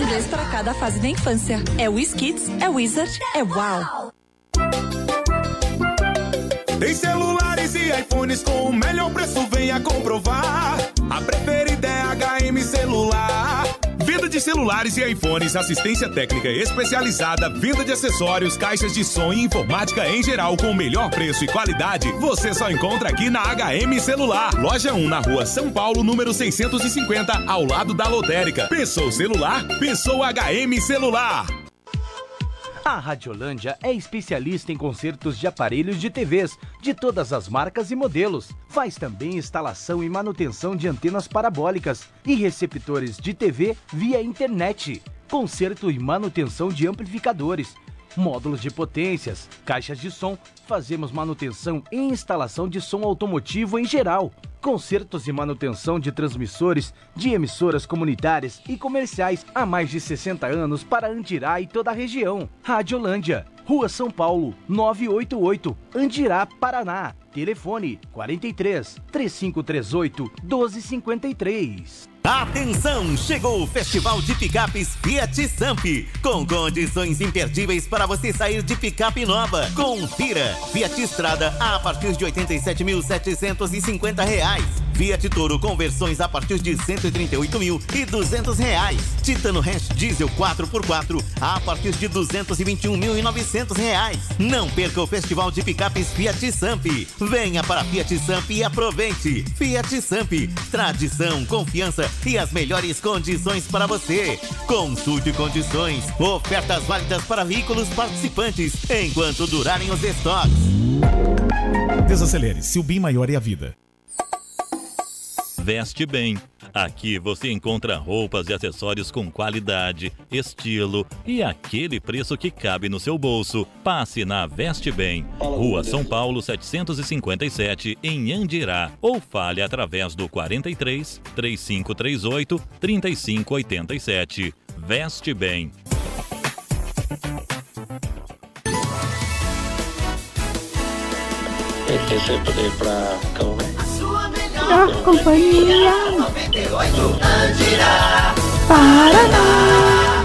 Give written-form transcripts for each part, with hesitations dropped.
vez para cada fase da infância. É WizKids, é Wizard, é Wow. Tem celulares e iPhones com o melhor preço, venha comprovar. A preferida é HM Celular. Venda de celulares e iPhones, assistência técnica especializada, venda de acessórios, caixas de som e informática em geral com o melhor preço e qualidade. Você só encontra aqui na HM Celular. Loja 1 na Rua São Paulo, número 650, ao lado da lotérica. Pensou celular? Pensou HM Celular. A Radiolândia é especialista em consertos de aparelhos de TVs, de todas as marcas e modelos. Faz também instalação e manutenção de antenas parabólicas e receptores de TV via internet. Conserto e manutenção de amplificadores, módulos de potências, caixas de som. Fazemos manutenção e instalação de som automotivo em geral. Consertos e manutenção de transmissores de emissoras comunitárias e comerciais há mais de 60 anos para Andirá e toda a região. Radiolândia, Rua São Paulo, 988, Andirá, Paraná. Telefone 43 3538 1253. Atenção, chegou o Festival de Picapes Fiat Samp, com condições imperdíveis para você sair de picape nova. Confira: Fiat Strada a partir de R$ 87.750. Fiat Toro com versões a partir de R$ 138.200. Titano Ranch Diesel 4x4 a partir de R$ 221.900. Não perca o Festival de Picapes Fiat Samp. Venha para Fiat Samp e aproveite. Fiat Samp, tradição, confiança e as melhores condições para você. Consulte condições. Ofertas válidas para veículos participantes enquanto durarem os estoques. Desacelere, seu bem maior é a vida. Veste Bem. Aqui você encontra roupas e acessórios com qualidade, estilo e aquele preço que cabe no seu bolso. Passe na Veste Bem, Rua São Paulo 757, em Andirá, ou fale através do 43 3538 3587. Veste Bem. Esse é poder pra cão, né? Melhor companhia 98 Andirá, Paraná.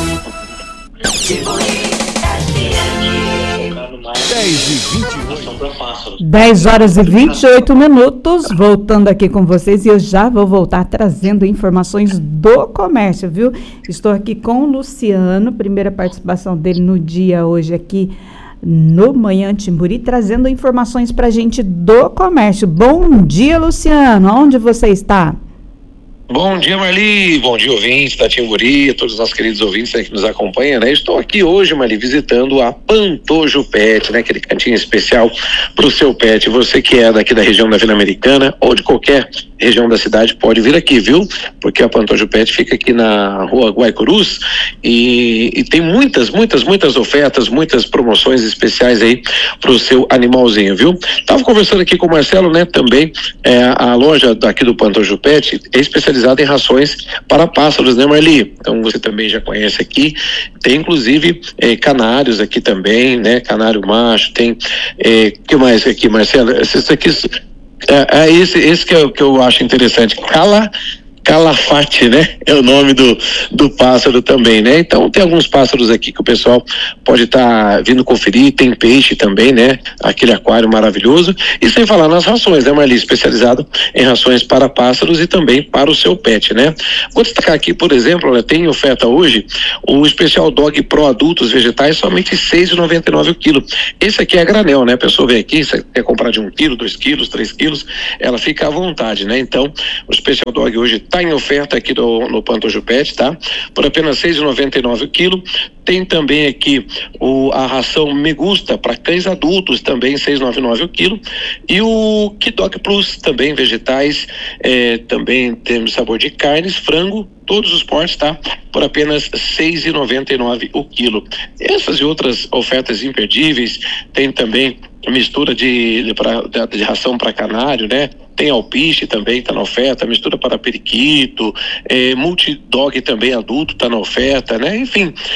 10 horas e 28 minutos, voltando aqui com vocês, e eu já vou voltar trazendo informações do comércio, viu? Estou aqui com o Luciano, primeira participação dele no dia hoje aqui no Manhã Timburi, trazendo informações para a gente do comércio. Bom dia, Luciano, onde você está? Bom dia, Marli, bom dia, ouvintes da Timburi, a todos os nossos queridos ouvintes aí que nos acompanham, né? Estou aqui hoje, Marli, visitando a Pantojo Pet, né? Aquele cantinho especial para o seu pet. Você que é daqui da região da Vila Americana ou de qualquer região da cidade pode vir aqui, viu? Porque a Pantojo Pet fica aqui na Rua Guaicurus e tem muitas ofertas, muitas promoções especiais aí para o seu animalzinho, viu? Tava conversando aqui com o Marcelo, né? Também a loja daqui do Pantojo Pet é especializada em rações para pássaros, né, Marli? Então você também já conhece aqui. Tem inclusive canários aqui também, né? Canário macho, tem que mais aqui, Marcelo? Esse aqui esse que eu acho interessante. Calafate, né? É o nome do pássaro também, né? Então tem alguns pássaros aqui que o pessoal pode estar vindo conferir, tem peixe também, né? Aquele aquário maravilhoso, e sem falar nas rações, né, Marli? Especializado em rações para pássaros e também para o seu pet, né? Vou destacar aqui, por exemplo, olha, tem oferta hoje, o especial Dog Pro Adultos Vegetais, somente R$ 6,99 o quilo. Esse aqui é granel, né? A pessoa vem aqui, você quer comprar de 1 quilo, 2 quilos, 3 quilos, ela fica à vontade, né? Então, o especial Dog hoje está em oferta aqui no Pantojo Pet, tá? Por apenas R$ 6,99 o quilo. Tem também aqui a ração Megusta para cães adultos, também R$ 6,99 o quilo. E o Kidog Plus, também vegetais, também temos sabor de carnes, frango, todos os portes, tá? Por apenas R$ 6,99 o quilo. Essas e outras ofertas imperdíveis, tem também mistura de ração para canário, né? Tem alpiste também, tá na oferta, mistura para periquito, multidog também adulto tá na oferta, né? Enfim, tem aqui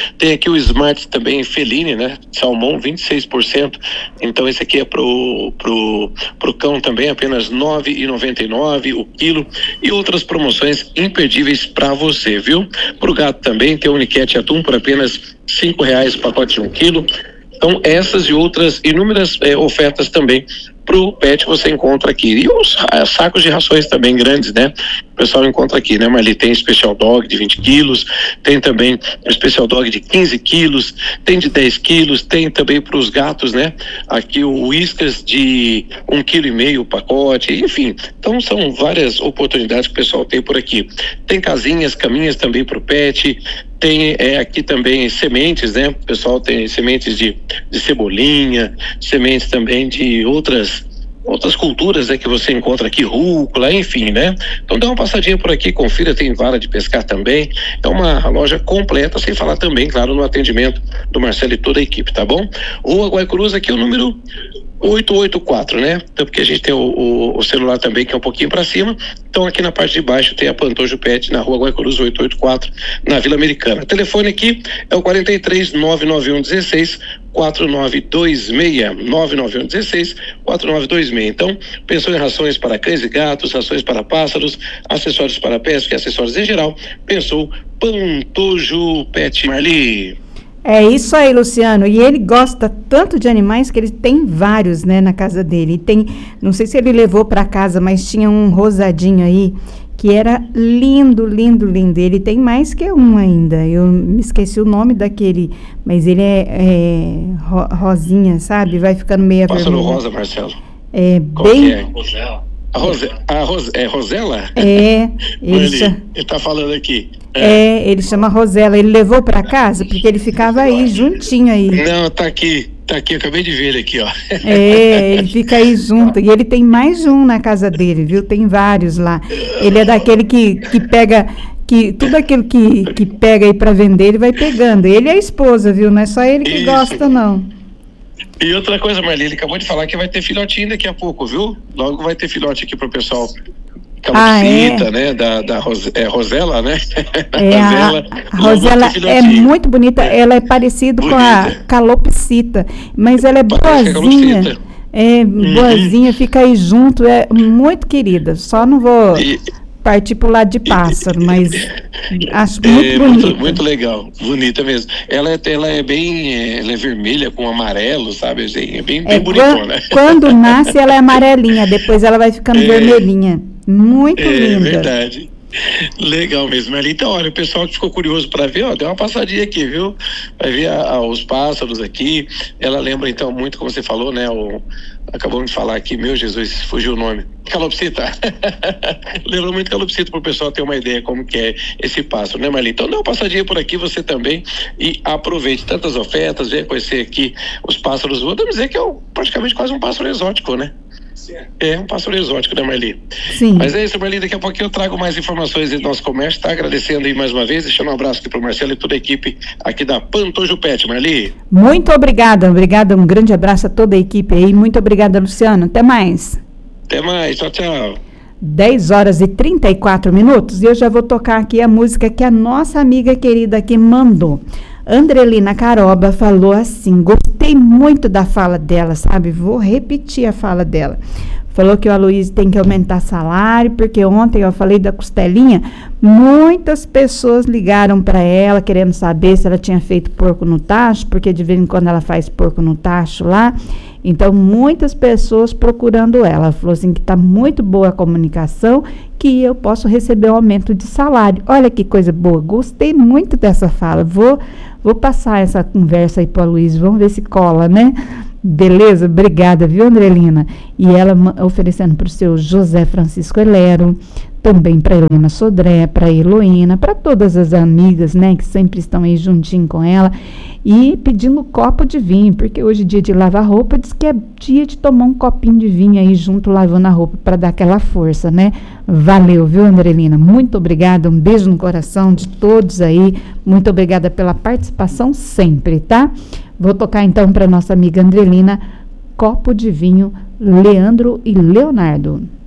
aqui o Smart também Feline, né? Salmão, 26%. Então esse aqui é pro cão também, apenas R$ 9,99 o quilo. E outras promoções imperdíveis para você, viu? Pro gato também tem o Unicat Atum por apenas R$ 5,00 o pacote de 1 quilo. Então essas e outras inúmeras ofertas também pro pet você encontra aqui. E os sacos de rações também grandes, né? O pessoal encontra aqui, né, Marli? Tem Special Dog de 20 quilos, tem também o Special Dog de 15 quilos, tem de 10 quilos, tem também para os gatos, né? Aqui o Whiskas de 1,5 kg o pacote, enfim. Então são várias oportunidades que o pessoal tem por aqui. Tem casinhas, caminhas também para o pet. Tem aqui também sementes, né? O pessoal tem sementes de cebolinha, sementes também de outras culturas, né, que você encontra aqui, rúcula, enfim, né? Então dá uma passadinha por aqui, confira, tem vara de pescar também. É uma loja completa, sem falar também, claro, no atendimento do Marcelo e toda a equipe, tá bom? Rua Guaicurus, aqui o número 884, né? Então, porque a gente tem o celular também, que é um pouquinho para cima. Então aqui na parte de baixo tem a Pantojo Pet, na Rua Guaicurus 884, na Vila Americana. O telefone aqui é o 43 991 16 4926, 991 16 4926. Então, pensou em rações para cães e gatos, rações para pássaros, acessórios para pesca e acessórios em geral, pensou Pantojo Pet. Marli. É isso aí, Luciano. E ele gosta tanto de animais que ele tem vários, né, na casa dele. E tem, não sei se ele levou para casa, mas tinha um rosadinho aí que era lindo, lindo, lindo. Ele tem mais que um ainda. Eu me esqueci o nome daquele, mas ele é rosinha, sabe? Vai ficando meio Pássaro rosa, Marcelo. É qual bem. Que é? Rosela? É, ele tá falando aqui. Ele chama Rosela. Ele levou para casa porque ele ficava aí juntinho aí. Não, tá aqui, eu acabei de ver ele aqui, ó. Ele fica aí junto. E ele tem mais de um na casa dele, viu? Tem vários lá. Ele é daquele que pega, tudo aquilo que pega aí para vender, ele vai pegando. Ele é a esposa, viu? Não é só ele que gosta, não. E outra coisa, Marli, ele acabou de falar que vai ter filhotinho daqui a pouco, viu? Logo vai ter filhote aqui pro pessoal. Calopsita, né? Da Rosela, né? A Rosela é muito bonita. Ela é parecida com a calopsita, mas ela é boazinha. Boazinha, fica aí junto, é muito querida. Só não vou partir pro lado de pássaro, mas acho muito bonita. Muito legal, bonita mesmo. Ela é bem, ela é vermelha com amarelo, sabe? É bem bonitona. Quando nasce, ela é amarelinha, depois ela vai ficando vermelhinha. Muito linda. É verdade. Legal mesmo, Marli. Então, olha, o pessoal que ficou curioso para ver, ó, deu uma passadinha aqui, viu? Vai ver os pássaros aqui. Ela lembra, então, muito, como você falou, né? Acabamos de falar aqui, meu Jesus, fugiu o nome. Calopsita. Lembra muito calopsita para o pessoal ter uma ideia como que é esse pássaro, né, Marli? Então, dá uma passadinha por aqui, você também, e aproveite tantas ofertas, venha conhecer aqui os pássaros. Vou dizer que é praticamente quase um pássaro exótico, né? É um pássaro exótico, né, Marli? Sim. Mas é isso, Marli, daqui a pouquinho eu trago mais informações do nosso comércio, tá? Agradecendo aí mais uma vez, deixando um abraço aqui pro Marcelo e toda a equipe aqui da Pantojo Pet, Marli. Muito obrigada, um grande abraço a toda a equipe aí, muito obrigada, Luciano, até mais. Até mais, tchau. 10h34, e eu já vou tocar aqui a música que a nossa amiga querida aqui mandou. Andrelina Caroba falou assim, gostei muito da fala dela, sabe? Vou repetir a fala dela. Falou que o Aloysio tem que aumentar salário, porque ontem eu falei da costelinha, muitas pessoas ligaram para ela querendo saber se ela tinha feito porco no tacho, porque de vez em quando ela faz porco no tacho lá. Então, muitas pessoas procurando ela. Ela falou assim que está muito boa a comunicação, que eu posso receber um aumento de salário. Olha que coisa boa, gostei muito dessa fala. Vou passar essa conversa aí para o Aloysio, vamos ver se cola, né? Beleza? Obrigada, viu, Andrelina? E ela oferecendo para o seu José Francisco Elero, também para Helena Sodré, para Heloína, para todas as amigas, né, que sempre estão aí juntinho com ela, e pedindo um copo de vinho, porque hoje é dia de lavar roupa, diz que é dia de tomar um copinho de vinho aí junto lavando a roupa para dar aquela força, né? Valeu, viu, Andrelina? Muito obrigada, um beijo no coração de todos aí, muito obrigada pela participação sempre, tá? Vou tocar então para nossa amiga Andrelina, Copo de Vinho, Leandro e Leonardo.